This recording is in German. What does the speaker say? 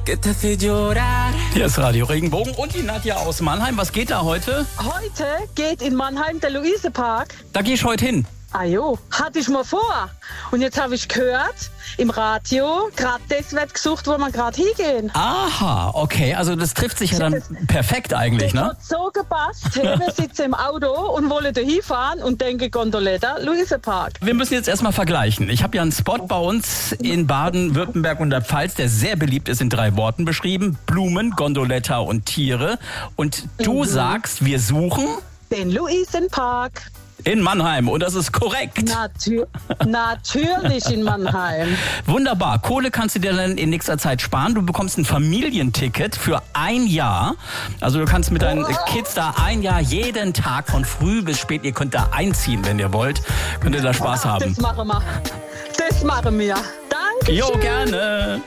Hier ist Radio Regenbogen und die Nadja aus Mannheim. Was geht da heute? Heute geht in Mannheim der Luisepark. Da gehe ich heute hin. Ah jo, hatte ich mal vor. Und jetzt habe ich gehört, im Radio, gerade das wird gesucht, wo wir gerade hingehen. Aha, okay, also das trifft sich ja dann perfekt eigentlich, Das ne? hat so gepasst. Hey, wir sitzen im Auto und wollen da hinfahren und denken Gondoletta, Luisepark. Wir müssen jetzt erstmal vergleichen. Ich habe ja einen Spot bei uns in Baden-Württemberg und der Pfalz, der sehr beliebt ist, in 3 Worten beschrieben. Blumen, Gondoletta und Tiere. Und du sagst, wir suchen Den Luisenpark. in Mannheim und das ist korrekt. Natürlich in Mannheim. Wunderbar. Kohle kannst du dir dann in nächster Zeit sparen. Du bekommst ein Familienticket für 1 Jahr. Also du kannst mit deinen Kids da 1 Jahr jeden Tag von früh bis spät, ihr könnt da einziehen, wenn ihr wollt. Könnt ihr da Spaß haben. Das machen wir. Das machen wir. Danke. Jo, gerne.